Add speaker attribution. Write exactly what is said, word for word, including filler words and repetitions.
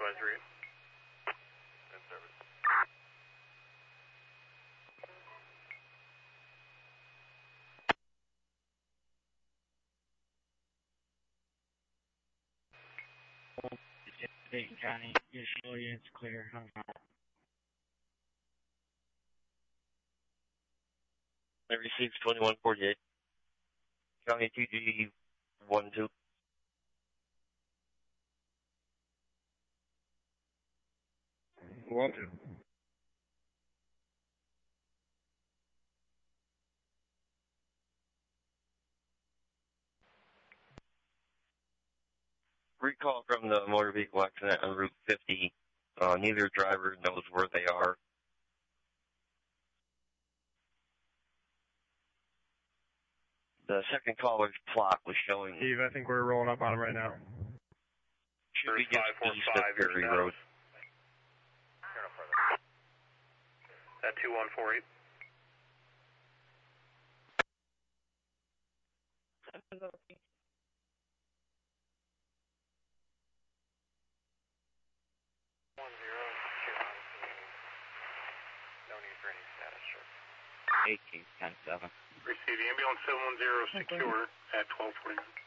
Speaker 1: advisory.
Speaker 2: In service.
Speaker 3: Dayton County, usually it's clear.
Speaker 2: I received twenty-one forty-eight. County two G one two.
Speaker 4: One two.
Speaker 2: Recall from the motor vehicle accident on Route fifty. Uh, neither driver knows where they are. The second caller's plot was showing.
Speaker 4: Steve, I think we're rolling up on him right now.
Speaker 2: Should be just east of Perry Road.
Speaker 1: At two one four eight. One zero. No need for any status, sir.
Speaker 3: eighteen ten seven.
Speaker 1: Receive ambulance seven one zero secure at twelve forty.